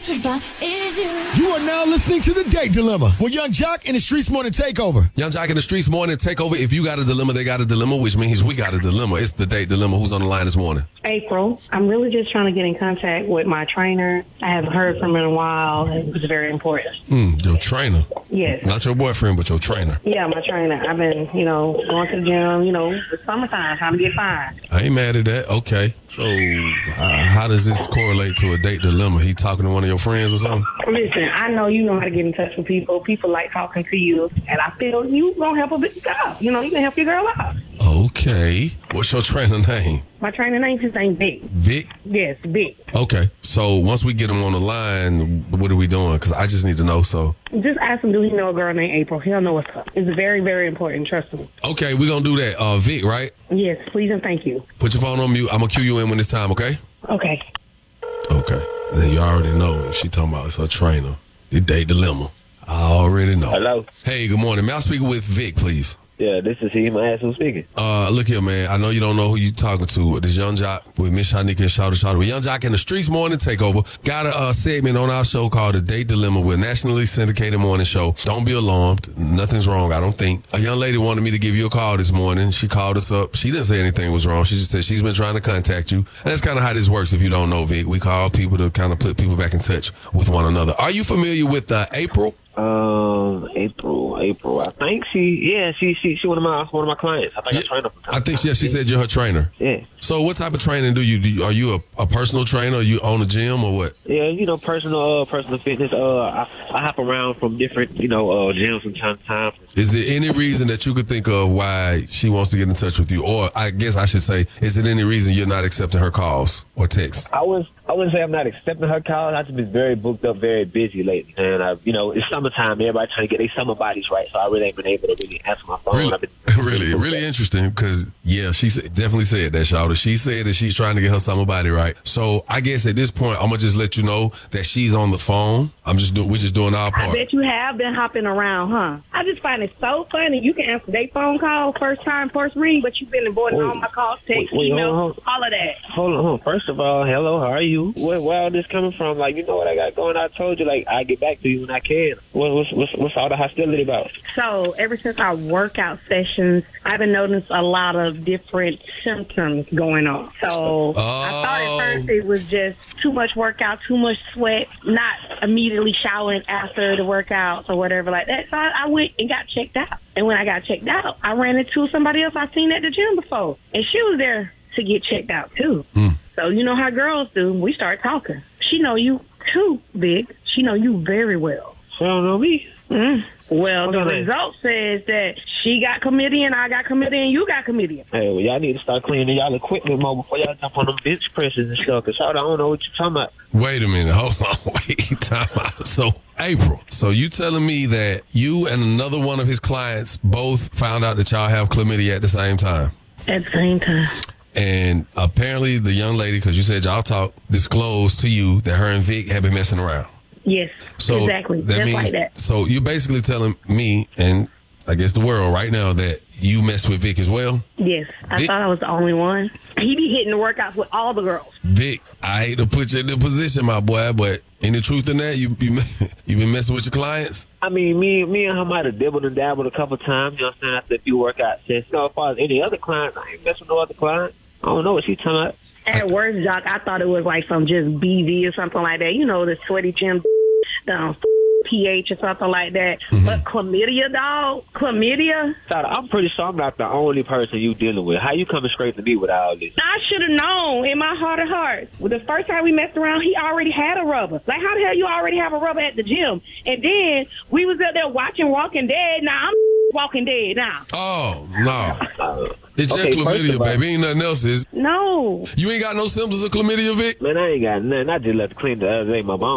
You are now listening to The Date Dilemma with Young Jock and the Streets Morning Takeover. Young Jock and the Streets Morning Takeover. If you got a dilemma, they got a dilemma, which means we got a dilemma. It's The Date Dilemma. Who's on the line this morning? April. I'm really just trying to get in contact with my trainer. I haven't heard from him in a while. It's very important. Your trainer? Yes. Not your boyfriend, but your trainer. Yeah, my trainer. I've been, going to the gym, it's summertime, trying to get fine. I ain't mad at that. Okay. So how does this correlate to a date dilemma? He talking to one of your friends or something? Listen, I know you know how to get in touch with people. People like talking to you, and I feel you gonna help a bit out. You can help your girl out. Okay. What's your trainer name? My trainer name, his name Vic. Vic? Yes, Vic. Okay. So once we get him on the line, what are we doing? Because I just need to know. So just ask him, do he know a girl named April? He'll know what's up. It's very, very important. Trust me. Okay, we're gonna do that. Vic, right? Yes, please and thank you. Put your phone on mute. I'm gonna cue you in when it's time. Okay? Okay. Okay. Then you already know. She talking about it's her trainer. The date dilemma. I already know. Hello. Hey, good morning. May I speak with Vic, please? Yeah, this is he. My ass who's speaking. Look here, man. I know you don't know who you talking to. This Young Jock with Miss Shanika and Shawty. With Young Jock in the Streets Morning Takeover. Got a segment on our show called The Date Dilemma. We're a nationally syndicated morning show. Don't be alarmed. Nothing's wrong, I don't think. A young lady wanted me to give you a call this morning. She called us up. She didn't say anything was wrong. She just said she's been trying to contact you. And that's kind of how this works if you don't know, Vic. We call people to kind of put people back in touch with one another. Are you familiar with April? April. I think she one of my clients. I think I train her from time. I think she said you're her trainer. Yeah. So what type of training do you do? Are you a personal trainer? Are you own a gym or what? Yeah, personal fitness. I hop around from different gyms from time to time. Is there any reason that you could think of why she wants to get in touch with you? Or I guess I should say, is there any reason you're not accepting her calls or texts? I wouldn't say I'm not accepting her calls. I've just been very booked up, very busy lately. And, it's summertime. Everybody trying to get their summer bodies right. So I really ain't been able to really answer my phone. Really interesting because, yeah, she definitely said that, Shawty. She said that she's trying to get her summer body right. So I guess at this point, I'm going to just let you know that she's on the phone. We're just doing our part. I bet you have been hopping around, huh? I just find it so funny. You can answer their phone call first time, first ring, but you've been avoiding all my calls, text, emails, all of that. Hold on. First of all, hello, how are you? Where all this coming from? Like, you know what I got going? I told you, like, I get back to you when I can. What's all the hostility about? So ever since our workout sessions, I've been noticing a lot of different symptoms going on. So I thought at first it was just too much workout, too much sweat, not immediately showering after the workouts or whatever like that. So I went and got checked out. And when I got checked out, I ran into somebody else I seen at the gym before. And she was there to get checked out too. So you know how girls do. We start talking. She know you too, Big. She know you very well. She don't know me. Well, the result says that she got chlamydia and I got chlamydia and you got chlamydia. Hey, well, y'all need to start cleaning y'all equipment more before y'all jump on them bench presses and stuff. Because I don't know what you're talking about. Wait a minute. Hold on. Wait. Time out. So, April, so you telling me that you and another one of his clients both found out that y'all have chlamydia at the same time? At the same time. And apparently the young lady, because you said y'all talk, disclosed to you that her and Vic have been messing around. Yes, so exactly. Just like that. So you're basically telling me and I guess the world right now that you messed with Vic as well? Yes. I thought I was the only one. He be hitting the workouts with all the girls. Vic, I hate to put you in the position, my boy, but any truth in that? You been messing with your clients? I mean, me and her might have dibbled and dabbled a couple times, you know what I'm saying, after a few workout sessions. As far as any other clients, I ain't messing with no other clients. I don't know what she's talking about. At worst, Jock, I thought it was like some just BV or something like that. You know, the sweaty gym, the pH or something like that. But chlamydia, dog? Chlamydia? I'm pretty sure I'm not the only person you dealing with. How you coming straight to me with all this? I should have known in my heart of hearts. Well, the first time we messed around, he already had a rubber. Like, how the hell you already have a rubber at the gym? And then we was up there watching Walking Dead. Now I'm Walking Dead now. Oh, no. It's just chlamydia, baby. Ain't nothing else, is? No. You ain't got no symptoms of chlamydia, Vic? Man, I ain't got nothing. I just left to clean the other day. My bone